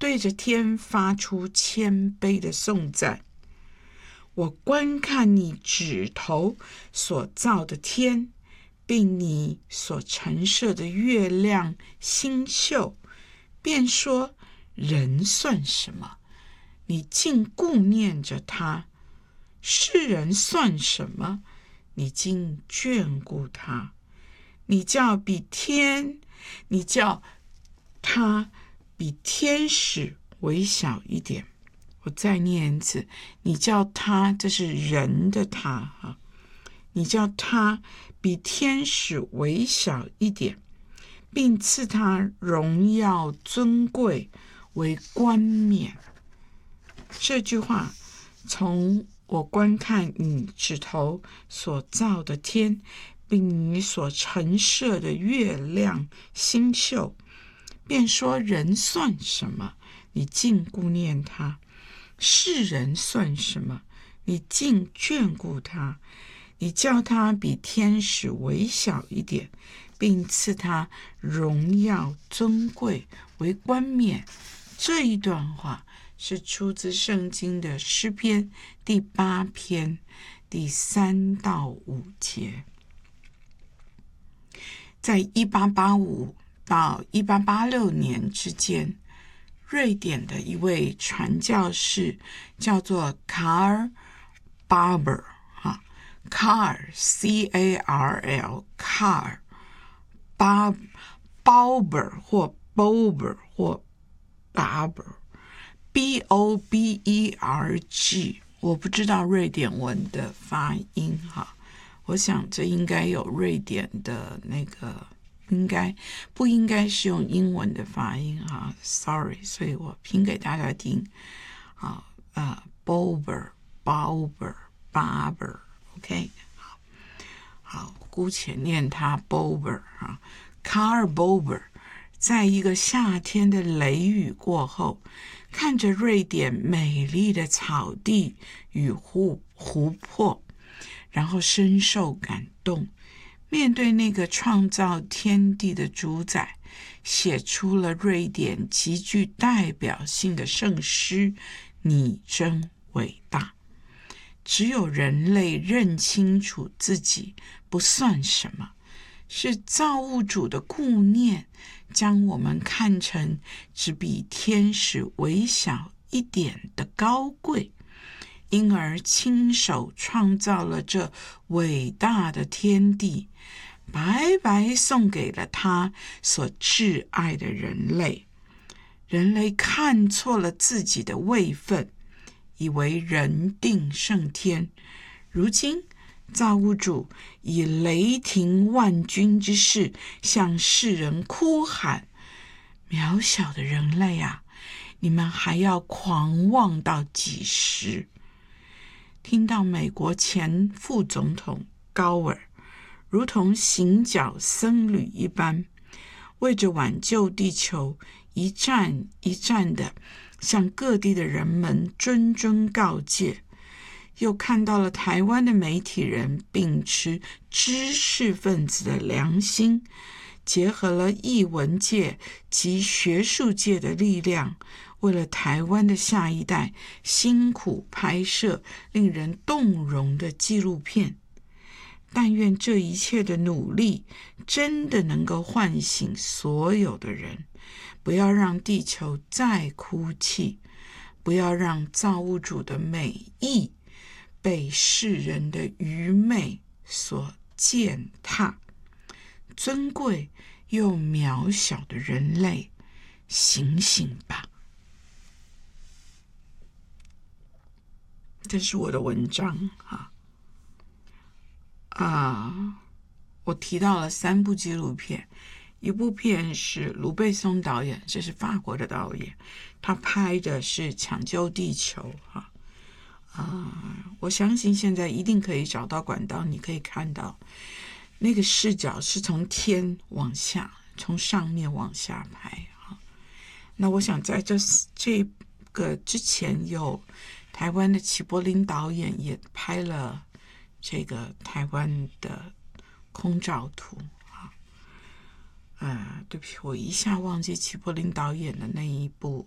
对着天发出谦卑的颂赞。我观看你指头所造的天，并你所陈设的月亮星宿，便说：人算什么？你竟顾念着他；世人算什么？你竟眷顾他。你叫他比天使微小一点。我再念一次，你叫他，这是人的他，你叫他比天使微小一点，并赐他荣耀尊贵为冠冕。这句话从我观看你指头所造的天，并你所陈设的月亮星宿，便说：人算什么？你竟顾念他；世人算什么？你竟眷顾他。你叫他比天使微小一点，并赐他荣耀尊贵为冠冕。这一段话是出自圣经的诗篇第8篇第3到5节。在1885到1886年之间，瑞典的一位传教士叫做卡尔·巴伯，Carl Bauber 或 Bober 或 Barber，Boberg，我不知道瑞典文的发音我想这应该有瑞典的那个，不应该是用英文的发音Sorry， 所以我拼给大家听Bober OK， 好，姑且念他 Bober Carl Bober 在一个夏天的雷雨过后，看着瑞典美丽的草地与湖泊，然后深受感动，面对那个创造天地的主宰，写出了瑞典极具代表性的圣诗：你真伟大。只有人类认清楚自己不算什么，是造物主的顾念将我们看成只比天使微小一点的高贵，因而亲手创造了这伟大的天地，白白送给了他所挚爱的人类。人类看错了自己的位分，以为人定胜天。如今造物主以雷霆万钧之势向世人哭喊：渺小的人类啊，你们还要狂妄到几时？听到美国前副总统高尔如同行脚僧侣一般，为着挽救地球，一站一站的向各地的人们谆谆告诫，又看到了台湾的媒体人秉持知识分子的良心，结合了艺文界及学术界的力量，为了台湾的下一代辛苦拍摄令人动容的纪录片。但愿这一切的努力真的能够唤醒所有的人，不要让地球再哭泣，不要让造物主的美意被世人的愚昧所践踏。尊贵又渺小的人类，醒醒吧！这是我的文章我提到了3部纪录片，一部片是卢贝松导演，这是法国的导演，他拍的是抢救地球我相信现在一定可以找到管道，你可以看到那个视角是从天往下，从上面往下拍那我想在这个之前，有台湾的齐柏林导演也拍了这个台湾的空照图对不起，我一下忘记齐柏林导演的那一部